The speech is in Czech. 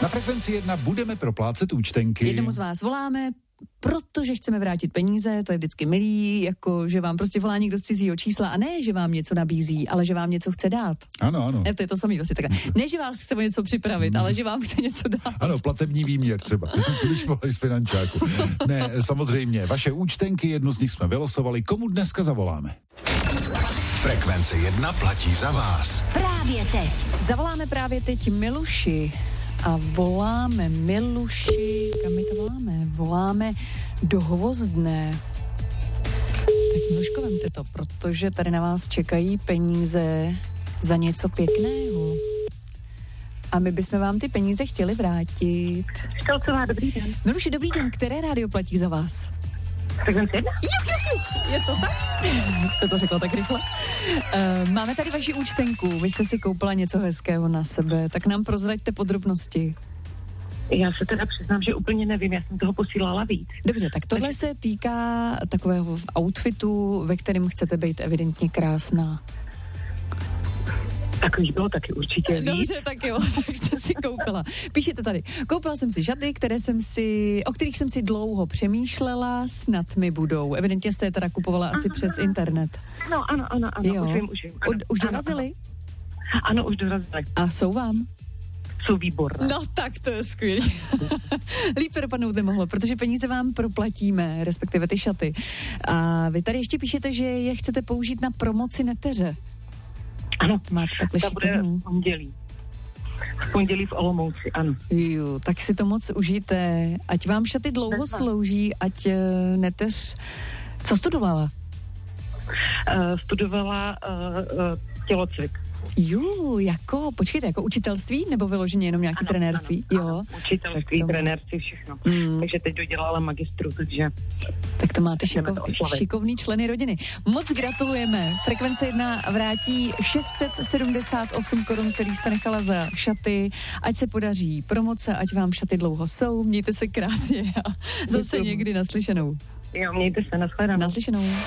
Na Frekvenci 1 budeme proplácet účtenky. Jednomu z vás voláme, protože chceme vrátit peníze, to je vždycky milý, jako že vám prostě volá někdo z cizího čísla a ne, že vám něco nabízí, ale že vám něco chce dát. Ano. Ne, to je to samý vlastně takhle. Ne, že vás chce něco připravit, ale že vám chce něco dát. Ano, platební výměr třeba, když volají z finančáku. Ne, samozřejmě, vaše účtenky, jednu z nich jsme vylosovali. Komu dneska zavoláme? Frekvence 1 platí za vás. Právě teď. Zavoláme právě teď Miluši. A voláme Miluši, kam my to voláme? Voláme do Hvozdné. Tak Miluško, vemte to, protože tady na vás čekají peníze za něco pěkného. A my bychom vám ty peníze chtěli vrátit. Štelcová, dobrý den. Miluši, dobrý den, které rádio platí za vás? Frekvence 1? Je to tak? Jste to řekla tak rychle. Máme tady vaši účtenku, vy jste si koupila něco hezkého na sebe, tak nám prozraďte podrobnosti. Já se teda přiznám, že úplně nevím, já jsem toho posílala víc. Dobře, tak tohle se týká takového outfitu, ve kterém chcete být evidentně krásná. Tak už bylo taky určitě víc. Dobře, tak jo, tak jste si koupila. Píšete tady. Koupila jsem si šaty, o kterých jsem si dlouho přemýšlela, snad mi budou. Evidentně jste je teda kupovala asi přes internet. Ano, jo. Už vím. Už dorazili? Ano, už dorazili. A jsou vám? Jsou výborné. No tak to je skvělé. Líp to dopadnout nemohlo, protože peníze vám proplatíme, respektive ty šaty. A vy tady ještě píšete, že je chcete použít na promoci neteře. Ano, máte takhle ta bude šikovnou. V pondělí v Olomouci, ano. Jo, tak si to moc užijte. Ať vám šaty dlouho slouží, ať neteř... Co studovala? Studovala tělocvik. Jo, počkejte, jako učitelství nebo vyloženě jenom nějaký trenérství? Ano, jo. Učitelství, trenérství, všechno. Takže teď dodělala magistru, takže... Tak to máte šikovný členy rodiny. Moc gratulujeme. Frekvence 1 vrátí 678 korun, který jste nechala za šaty. Ať se podaří promoce, ať vám šaty dlouho jsou. Mějte se krásně a zase někdy naslyšenou. Jo, mějte se, nashledanou. Naslyšenou.